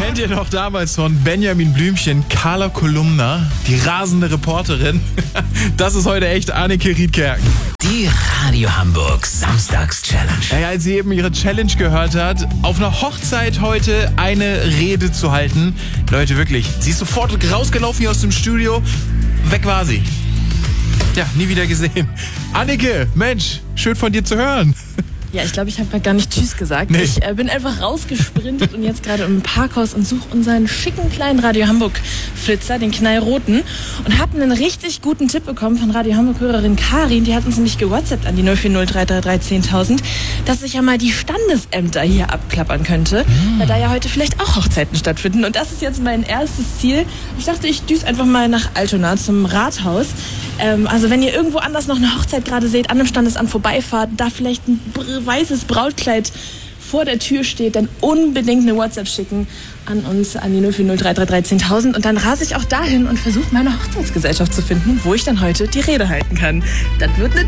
Kennt ihr noch damals von Benjamin Blümchen, Carla Kolumna, die rasende Reporterin? Das ist heute echt Anneke Riedkerken. Die Radio Hamburg Samstags-Challenge. Ja, als sie eben ihre Challenge gehört hat, auf einer Hochzeit heute eine Rede zu halten. Leute, wirklich, sie ist sofort rausgelaufen hier aus dem Studio. Weg war sie. Ja, nie wieder gesehen. Anneke, Mensch, schön von dir zu hören. Ja, ich glaube, ich habe gerade gar nicht Tschüss gesagt. Nee. Ich bin einfach rausgesprintet und jetzt gerade im Parkhaus und suche unseren schicken kleinen Radio Hamburg Flitzer, den knallroten, und habe einen richtig guten Tipp bekommen von Radio Hamburg Hörerin Karin. Die hat uns nämlich gewhatsappt an die 040333010.000, dass ich ja mal die Standesämter hier abklappern könnte, weil da ja heute vielleicht auch Hochzeiten stattfinden. Und das ist jetzt mein erstes Ziel. Ich dachte, ich düse einfach mal nach Altona zum Rathaus. Also wenn ihr irgendwo anders noch eine Hochzeit gerade seht, an einem Standesamt vorbeifahrt, da vielleicht ein weißes Brautkleid vor der Tür steht, dann unbedingt eine WhatsApp schicken an uns, an die 040333010.000, und dann rase ich auch dahin und versuche meine Hochzeitsgesellschaft zu finden, wo ich dann heute die Rede halten kann. Das wird eine